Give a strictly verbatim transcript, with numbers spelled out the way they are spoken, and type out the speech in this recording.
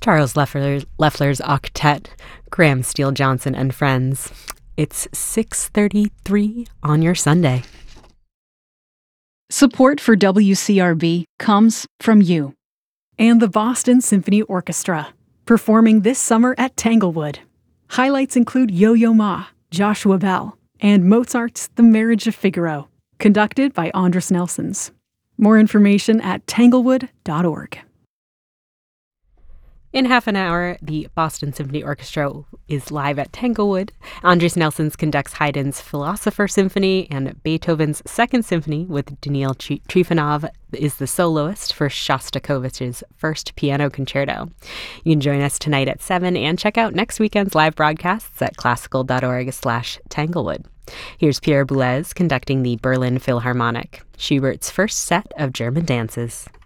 Charles Leffler, Leffler's Octet, Graham Steele Johnson and Friends. It's six thirty-three on your Sunday. Support for W C R B comes from you. And the Boston Symphony Orchestra, performing this summer at Tanglewood. Highlights include Yo-Yo Ma, Joshua Bell, and Mozart's The Marriage of Figaro, conducted by Andras Nelsons. More information at tanglewood dot org. In half an hour, the Boston Symphony Orchestra is live at Tanglewood. Andras Nelsons conducts Haydn's Philosopher Symphony, and Beethoven's Second Symphony with Daniil Trifonov is the soloist for Shostakovich's First Piano Concerto. You can join us tonight at seven and check out next weekend's live broadcasts at classical dot org slash Tanglewood. Here's Pierre Boulez conducting the Berlin Philharmonic, Schubert's first set of German dances.